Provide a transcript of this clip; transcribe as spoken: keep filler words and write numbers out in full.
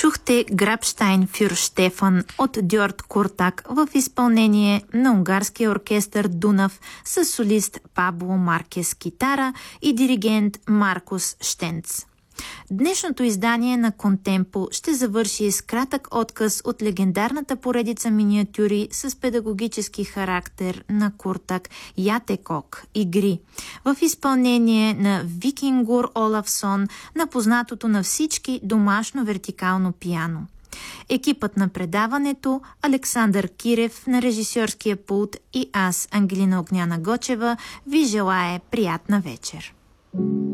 Чухте Грабштайн фюр Штефан от Дьорд Куртак в изпълнение на унгарския оркестър Дунав с солист Пабло Маркес китара и диригент Маркус Штенц. Днешното издание на Контемпо ще завърши с кратък отказ от легендарната поредица миниатюри с педагогически характер на Куртак Ятекок Игри в изпълнение на Викингур Олафсон на познатото на всички домашно вертикално пиано. Екипът на предаването Александър Кирев на режисьорския пулт и аз, Ангелина Огняна Гочева, ви желае приятна вечер.